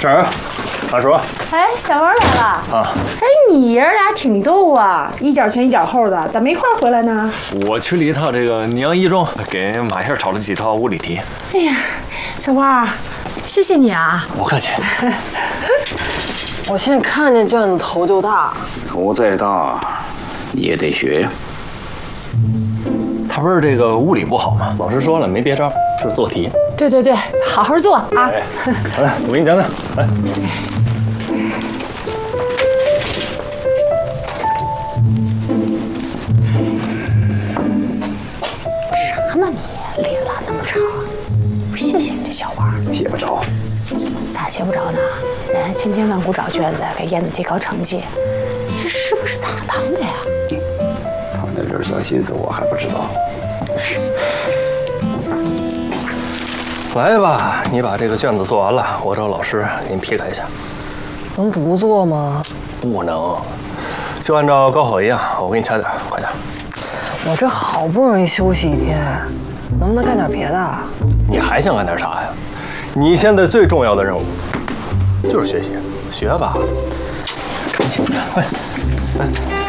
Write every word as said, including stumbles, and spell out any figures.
婶儿，大叔。 哎，小王来了啊！哎，你爷儿俩挺逗啊，一脚前一脚后的，咋没一块回来呢？ 我去了一趟这个宁阳一中，给马燕找了几套物理题。 哎呀，小王，谢谢你啊！ 不客气。 我现在看见卷子头就大， 头再大也得学呀。 他不是这个物理不好吗？老师说了，没别招，就是做题。 对对对，好好做啊！ 哎，好来，我给你讲讲，来。 啥呢你？脸拉那么长，不谢谢你这小王。 写不着。 咋写不着呢？人家千辛万苦找卷子给燕子提高成绩，这师傅是咋当的呀？ 他那点小心思我还不知道。 来吧，你把这个卷子做完了，我找老师给你批改一下。 能不做吗？ 不能，就按照高考一样，我给你掐点，快点。 我这好不容易休息一天，能不能干点别的？ 你还想干点啥呀？你现在最重要的任务就是学习，学吧，赶紧的，快，来。